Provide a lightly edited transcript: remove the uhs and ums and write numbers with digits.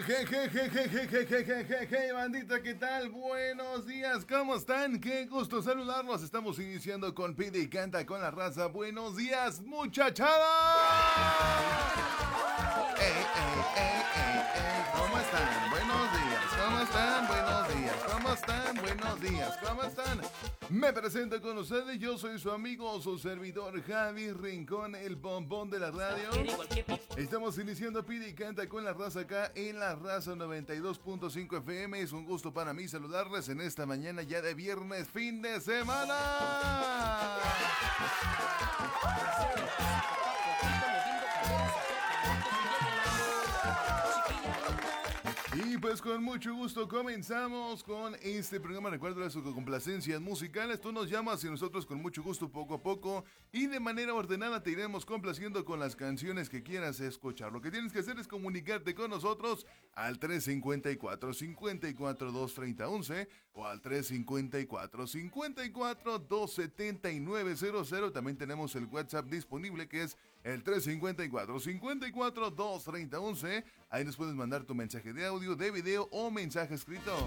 Hey, bandita, ¿qué tal? Buenos días, ¿cómo están? Qué gusto saludarlos. Estamos iniciando con Pide y Canta con la Raza. Buenos días, muchachada. ¿Cómo están? Buenos días, ¿cómo están? Buenos días, ¿cómo están? Buenos días, ¿cómo están? Me presento con ustedes, yo soy su amigo, su servidor Javi Rincón, el bombón de la radio. Estamos iniciando Pide y Canta con la Raza acá en la Raza 92.5 FM. Es un gusto para mí saludarles en esta mañana ya de viernes, fin de semana. Y pues con mucho gusto comenzamos con este programa. Recuerda sus complacencias musicales. Tú nos llamas y nosotros con mucho gusto poco a poco y de manera ordenada te iremos complaciendo con las canciones que quieras escuchar. Lo que tienes que hacer es comunicarte con nosotros al 354-54-230-11 o al 354-54-279-00. También tenemos el WhatsApp disponible que es el 354-54-230-11. Ahí nos puedes mandar tu mensaje de audio, de video o mensaje escrito.